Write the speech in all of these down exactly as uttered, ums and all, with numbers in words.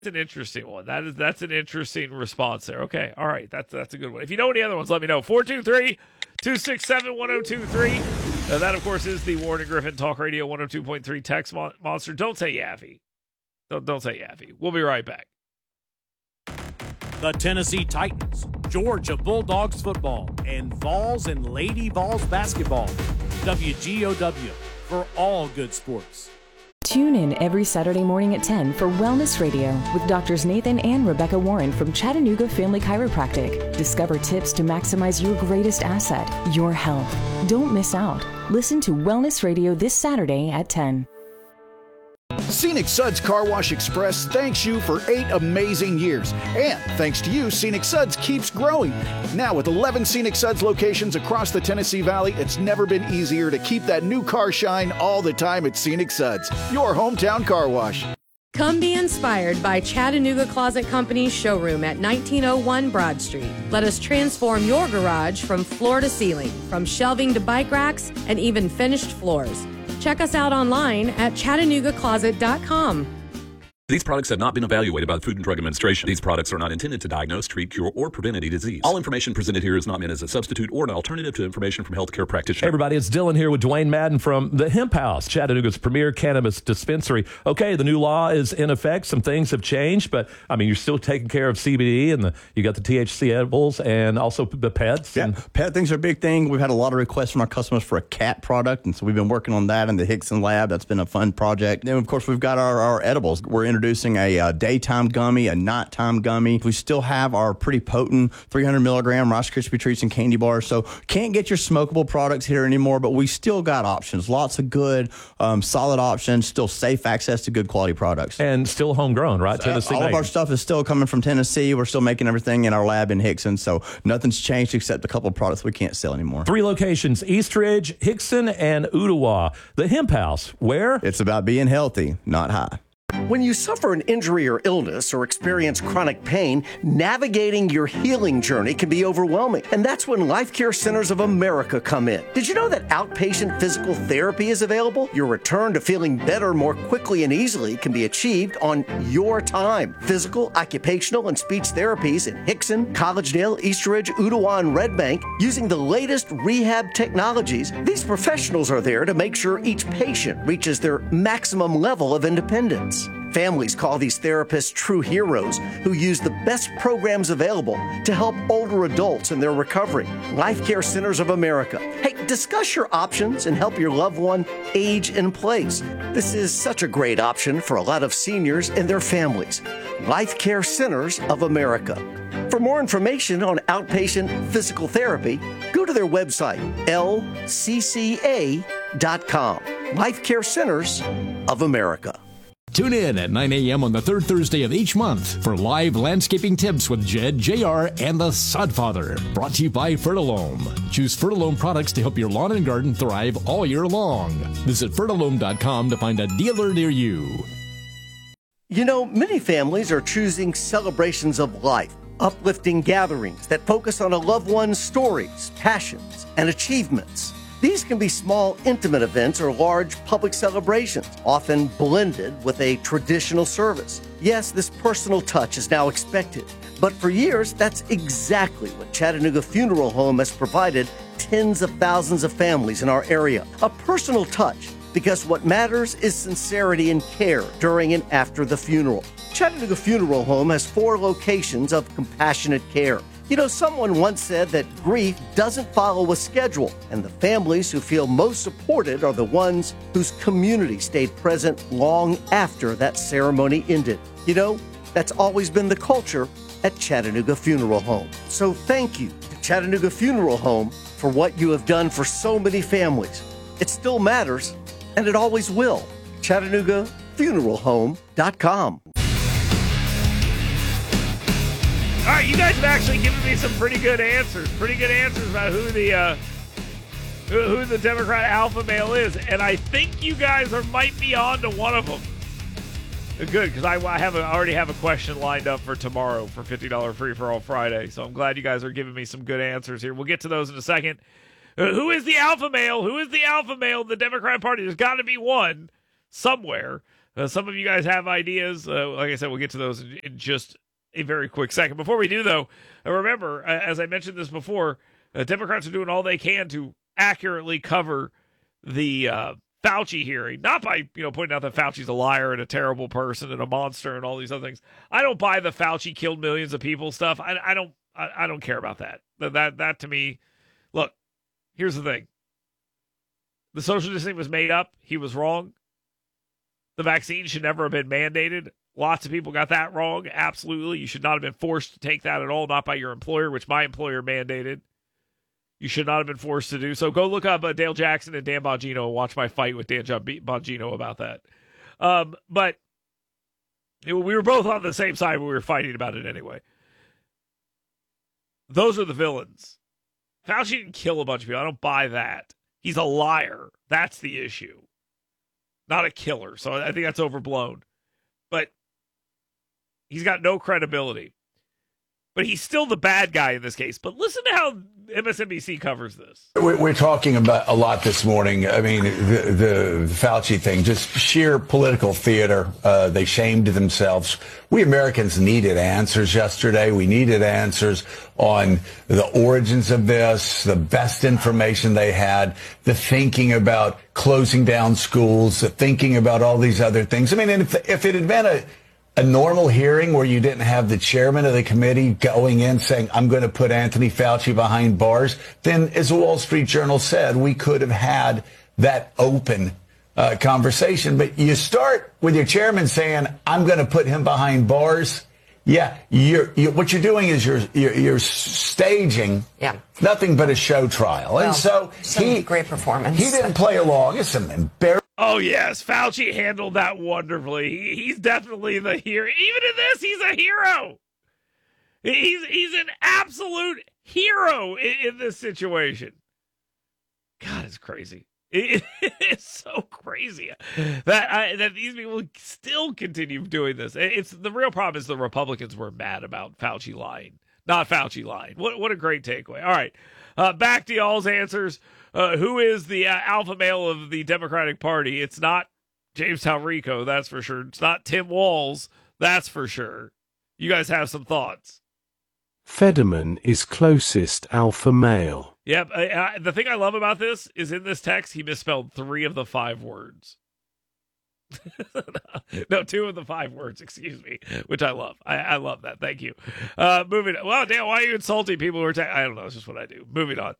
That's an interesting one. That is that's an interesting response there. Okay, all right, that's that's a good one. If you know any other ones, let me know. four two three, two six seven, one oh two three. Uh, that, of course, is the Warren and Griffin Talk Radio one oh two point three text mon- monster. Don't say Yaffee. Don't, don't say Yaffee. We'll be right back. The Tennessee Titans, Georgia Bulldogs football, and Vols and Lady Vols basketball. W G O W for all good sports. Tune in every Saturday morning at ten for Wellness Radio with Doctors Nathan and Rebecca Warren from Chattanooga Family Chiropractic. Discover tips to maximize your greatest asset, your health. Don't miss out. Listen to Wellness Radio this Saturday at ten. Scenic Suds Car Wash Express thanks you for eight amazing years. And thanks to you, Scenic Suds keeps growing. Now with eleven Scenic Suds locations across the Tennessee Valley, it's never been easier to keep that new car shine all the time at Scenic Suds, your hometown car wash. Come be inspired by Chattanooga Closet Company's showroom at nineteen oh one Broad Street. Let us transform your garage from floor to ceiling, from shelving to bike racks, and even finished floors. Check us out online at chattanooga closet dot com. These products have not been evaluated by the Food and Drug Administration. These products are not intended to diagnose, treat, cure, or prevent any disease. All information presented here is not meant as a substitute or an alternative to information from healthcare practitioners. Hey everybody, it's Dylan here with Dwayne Madden from the Hemp House, Chattanooga's premier cannabis dispensary. Okay, the new law is in effect. Some things have changed, but I mean, you're still taking care of C B D, and the, you got the T H C edibles and also the pets. Yeah, and pet things are a big thing. We've had a lot of requests from our customers for a cat product, and so we've been working on that in the Hickson lab. That's been a fun project. Then, of course, we've got our, our edibles. We're introducing a, a daytime gummy, a nighttime gummy. We still have our pretty potent three hundred milligram Rice Krispie treats and candy bars. So can't get your smokable products here anymore, but we still got options. Lots of good, um, solid options. Still safe access to good quality products. And still homegrown, right? Uh, Tennessee all made. of our stuff is still coming from Tennessee. We're still making everything in our lab in Hickson. So nothing's changed except a couple of products we can't sell anymore. Three locations, Eastridge, Hickson, and Ottawa. The Hemp House, where? It's about being healthy, not high. When you suffer an injury or illness or experience chronic pain, navigating your healing journey can be overwhelming. And that's when Life Care Centers of America come in. Did you know that outpatient physical therapy is available? Your return to feeling better more quickly and easily can be achieved on your time. Physical, occupational, and speech therapies in Hickson, Collegedale, Eastridge, Ottawa, and Red Bank using the latest rehab technologies. These professionals are there to make sure each patient reaches their maximum level of independence. Families call these therapists true heroes who use the best programs available to help older adults in their recovery. Life Care Centers of America. Hey, discuss your options and help your loved one age in place. This is such a great option for a lot of seniors and their families. Life Care Centers of America. For more information on outpatient physical therapy, go to their website, L C C A dot com. Life Care Centers of America. Tune in at nine a.m. on the third Thursday of each month for live landscaping tips with Jed, J R, and the Sodfather. Brought to you by Fertilome. Choose Fertilome products to help your lawn and garden thrive all year long. Visit fertilome dot com to find a dealer near you. You know, many families are choosing celebrations of life, uplifting gatherings that focus on a loved one's stories, passions, and achievements. These can be small, intimate events or large public celebrations, often blended with a traditional service. Yes, this personal touch is now expected, but for years, that's exactly what Chattanooga Funeral Home has provided tens of thousands of families in our area. A personal touch, because what matters is sincerity and care during and after the funeral. Chattanooga Funeral Home has four locations of compassionate care. You know, someone once said that grief doesn't follow a schedule, and the families who feel most supported are the ones whose community stayed present long after that ceremony ended. You know, that's always been the culture at Chattanooga Funeral Home. So thank you to Chattanooga Funeral Home for what you have done for so many families. It still matters, and it always will. Chattanooga Funeral Home dot com. All right, you guys have actually given me some pretty good answers. Pretty good answers about who the uh, who, who the Democrat alpha male is, and I think you guys are might be on to one of them. Good, because I, I have a, I already have a question lined up for tomorrow for fifty dollars free for all Friday. So I'm glad you guys are giving me some good answers here. We'll get to those in a second. Uh, who is the alpha male? Who is the alpha male of the Democrat Party? There's got to be one somewhere. Uh, some of you guys have ideas. Uh, like I said, we'll get to those in, in just a very quick second. Before we do, though, uh, remember, uh, as I mentioned this before, uh, Democrats are doing all they can to accurately cover the uh, Fauci hearing. Not by, you know, pointing out that Fauci's a liar and a terrible person and a monster and all these other things. I don't buy the Fauci killed millions of people stuff. I, I don't. I, I don't care about that. That. That. That to me. Look, here's the thing. The social distancing was made up. He was wrong. The vaccine should never have been mandated. Lots of people got that wrong. Absolutely. You should not have been forced to take that at all, not by your employer, which my employer mandated. You should not have been forced to do so. Go look up uh, Dale Jackson and Dan Bongino and watch my fight with Dan Bongino about that. Um, but it, we were both on the same side when we were fighting about it anyway. Those are the villains. Fauci didn't kill a bunch of people. I don't buy that. He's a liar. That's the issue. Not a killer. So I think that's overblown. But he's got no credibility. But he's still the bad guy in this case. But listen to how M S N B C covers this. We're talking about a lot this morning. I mean, the, the Fauci thing, just sheer political theater. Uh, they shamed themselves. We Americans needed answers yesterday. We needed answers on the origins of this, the best information they had, the thinking about closing down schools, the thinking about all these other things. I mean, if, if it had been a A normal hearing where you didn't have the chairman of the committee going in saying, I'm going to put Anthony Fauci behind bars, then as the Wall Street Journal said, we could have had that open uh, conversation. But you start with your chairman saying, I'm going to put him behind bars. Yeah, you're, you, what you're doing is you're, you're, you're staging yeah. nothing but a show trial. Well, and so he, great performance. He didn't play along. It's some embarrassing. Oh, yes. Fauci handled that wonderfully. He, he's definitely the hero. Even in this, he's a hero. He's he's an absolute hero in, in this situation. God, it's crazy. It, it's so crazy that I, that these people still continue doing this. It's the real problem is the Republicans were mad about Fauci lying, not Fauci lying. What what a great takeaway. All right, uh, back to y'all's answers. Uh, who is the uh, alpha male of the Democratic Party? It's not James Talrico, that's for sure. It's not Tim Walz, that's for sure. You guys have some thoughts. Fetterman is closest alpha male. Yep. I, I, the thing I love about this is in this text, he misspelled three of the five words. no, two of the five words, excuse me, which I love. I, I love that. Thank you. Uh, moving on. Well, damn, why are you insulting people who are... Ta- I don't know. It's just what I do. Moving on.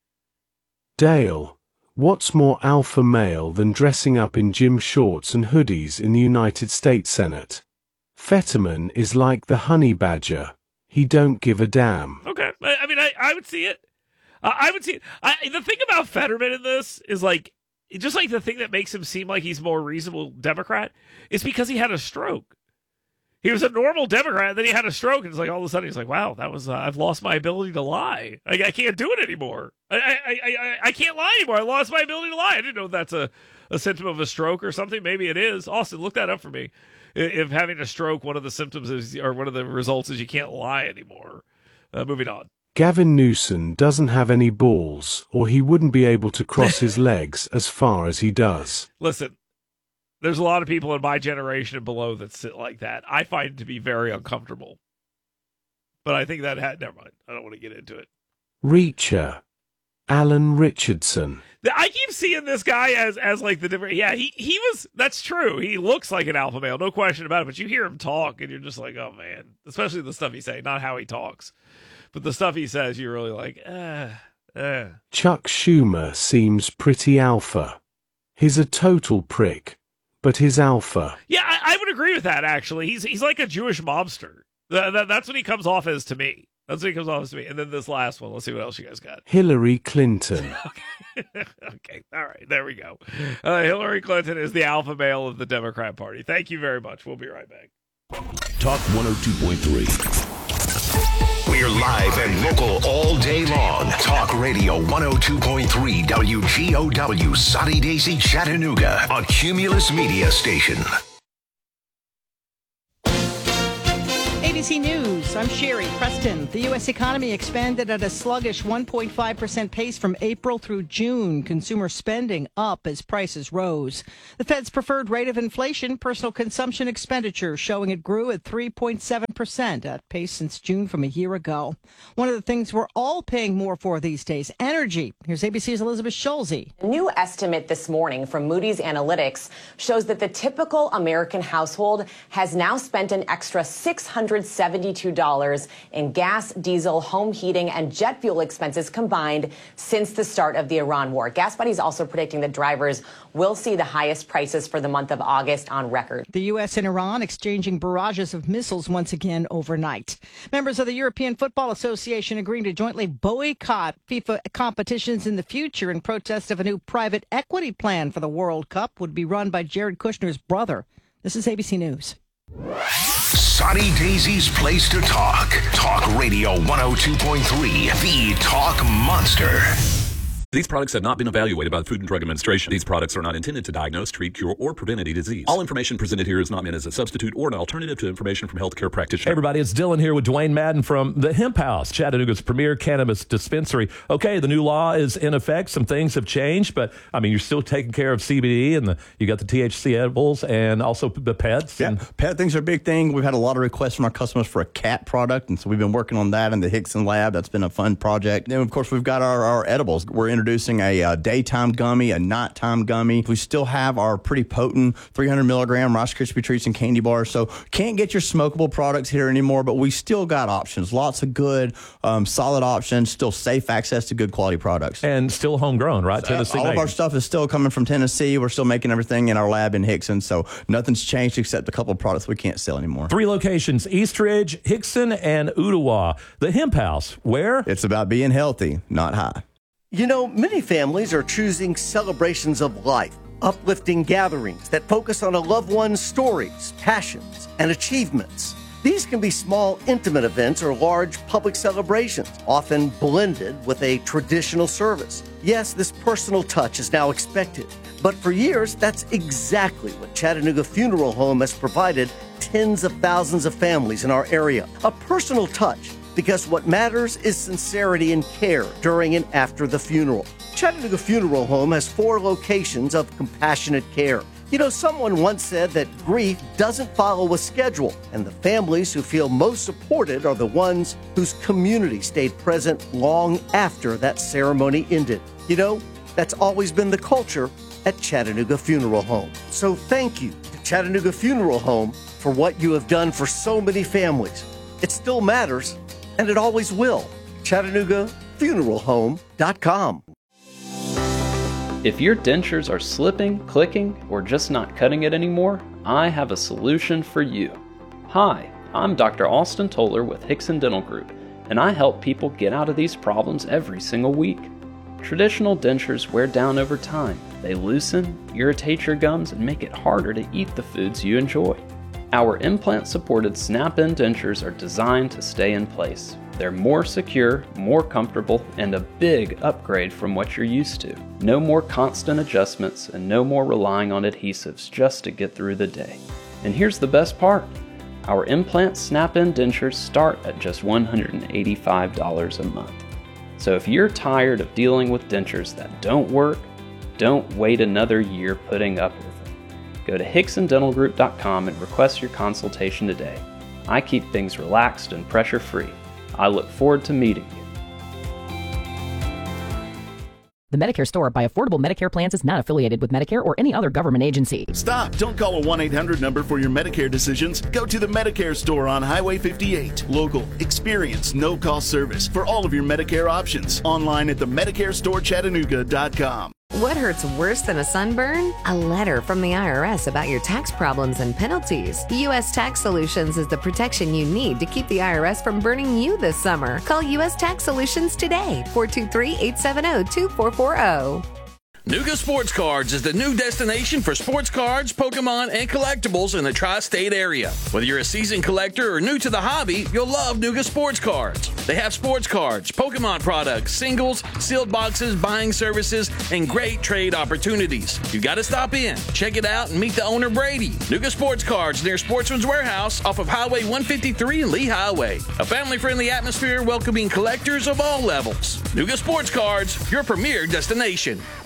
Dale, what's more alpha male than dressing up in gym shorts and hoodies in the United States Senate? Fetterman is like the honey badger. He don't give a damn. Okay. I, I mean, I, I would see it. Uh, I would see it. I, the thing about Fetterman in this is like, just like the thing that makes him seem like he's more reasonable Democrat is because he had a stroke. He was a normal Democrat, then he had a stroke, and it's like all of a sudden he's like, "Wow, that was uh, I've lost my ability to lie. I, I can't do it anymore. I, I I I can't lie anymore. I lost my ability to lie." I didn't know if that's a, a symptom of a stroke or something. Maybe it is. Austin, look that up for me. If having a stroke, one of the symptoms is, or one of the results is you can't lie anymore. Uh, moving on. Gavin Newsom doesn't have any balls, or he wouldn't be able to cross his legs as far as he does. Listen. There's a lot of people in my generation and below that sit like that. I find it to be very uncomfortable. But I think that had, never mind. I don't want to get into it. Reacher. Alan Richardson. I keep seeing this guy as, as like the different, yeah, he, he was, that's true. He looks like an alpha male, no question about it. But you hear him talk and you're just like, oh man, especially the stuff he say, not how he talks, but the stuff he says, you're really like, eh, eh. Chuck Schumer seems pretty alpha. He's a total prick. But his alpha. Yeah, I, I would agree with that, actually. He's he's like a Jewish mobster. That, that, that's what he comes off as to me. That's what he comes off as to me. And then this last one, let's see what else you guys got. Hillary Clinton. okay. okay, all right, there we go. Uh, Hillary Clinton is the alpha male of the Democrat Party. Thank you very much. We'll be right back. Talk one oh two point three. We're live and local all day long. Talk Radio one oh two point three W G O W, Soddy Daisy, Chattanooga, a Cumulus media station. A B C News, I'm Sherry Preston. The U S economy expanded at a sluggish one point five percent pace from April through June. Consumer spending up as prices rose. The Fed's preferred rate of inflation, personal consumption expenditure, showing it grew at three point seven percent, at pace since June from a year ago. One of the things we're all paying more for these days, energy. Here's A B C's Elizabeth Schulze. A new estimate this morning from Moody's Analytics shows that the typical American household has now spent an extra six hundred seventy-two dollars in gas, diesel, home heating, and jet fuel expenses combined since the start of the Iran war. Gas Buddy is also predicting that drivers will see the highest prices for the month of August on record. The U S and Iran exchanging barrages of missiles once again overnight. Members of the European Football Association agreeing to jointly boycott FIFA competitions in the future in protest of a new private equity plan for the World Cup would be run by Jared Kushner's brother. This is A B C News. Sonny Daisy's place to talk. Talk Radio one oh two point three, the Talk Monster. These products have not been evaluated by the Food and Drug Administration. These products are not intended to diagnose, treat, cure, or prevent any disease. All information presented here is not meant as a substitute or an alternative to information from healthcare practitioners. Hey everybody, it's Dylan here with Dwayne Madden from the Hemp House, Chattanooga's premier cannabis dispensary. Okay, the new law is in effect. Some things have changed, but I mean, you're still taking care of C B D, and the, you got the T H C edibles and also the pets. Yeah, and pet things are a big thing. We've had a lot of requests from our customers for a cat product, and so we've been working on that in the Hickson lab. That's been a fun project. Then, of course, we've got our, our edibles. We're introducing a, a daytime gummy, a nighttime gummy. We still have our pretty potent three hundred milligram Rice Krispie treats and candy bars. So can't get your smokable products here anymore, but we still got options. Lots of good, um, solid options. Still safe access to good quality products. And still homegrown, right? So Tennessee. all made. of our stuff is still coming from Tennessee. We're still making everything in our lab in Hickson. So nothing's changed except a couple of products we can't sell anymore. Three locations: Eastridge, Hickson, and Ottawa. The Hemp House, where? It's about being healthy, not high. You know, many families are choosing celebrations of life, uplifting gatherings that focus on a loved one's stories, passions, and achievements. These can be small, intimate events or large public celebrations, often blended with a traditional service. Yes, this personal touch is now expected, but for years, that's exactly what Chattanooga Funeral Home has provided tens of thousands of families in our area. A personal touch, because what matters is sincerity and care during and after the funeral. Chattanooga Funeral Home has four locations of compassionate care. You know, someone once said that grief doesn't follow a schedule, and the families who feel most supported are the ones whose community stayed present long after that ceremony ended. You know, that's always been the culture at Chattanooga Funeral Home. So thank you to Chattanooga Funeral Home for what you have done for so many families. It still matters, and it always will. Chattanooga Funeral Home dot com. If your dentures are slipping, clicking, or just not cutting it anymore, I have a solution for you. Hi, I'm Doctor Austin Toller with Hickson Dental Group, and I help people get out of these problems every single week. Traditional dentures wear down over time. They loosen, irritate your gums, and make it harder to eat the foods you enjoy. Our implant-supported snap-in dentures are designed to stay in place. They're more secure, more comfortable, and a big upgrade from what you're used to. No more constant adjustments and no more relying on adhesives just to get through the day. And here's the best part. Our implant snap-in dentures start at just one hundred eighty-five dollars a month. So if you're tired of dealing with dentures that don't work, don't wait another year putting up with them. Go to Hickson Dental Group dot com and request your consultation today. I keep things relaxed and pressure-free. I look forward to meeting you. The Medicare Store by Affordable Medicare Plans is not affiliated with Medicare or any other government agency. Stop! Don't call a one eight hundred number for your Medicare decisions. Go to the Medicare Store on Highway fifty-eight. Local, experienced, no-cost service for all of your Medicare options. Online at the Medicare Store Chattanooga dot com. What hurts worse than a sunburn? A letter from the I R S about your tax problems and penalties. U S Tax Solutions is the protection you need to keep the I R S from burning you this summer. Call U S Tax Solutions today, four two three, eight seven zero, two four four zero. Nuga Sports Cards is the new destination for sports cards, Pokemon, and collectibles in the tri-state area. Whether you're a seasoned collector or new to the hobby, you'll love Nuga Sports Cards. They have sports cards, Pokemon products, singles, sealed boxes, buying services, and great trade opportunities. You got to stop in, check it out, and meet the owner, Brady. Nuga Sports Cards near Sportsman's Warehouse off of Highway one fifty-three and Lee Highway. A family-friendly atmosphere welcoming collectors of all levels. Nuga Sports Cards, your premier destination.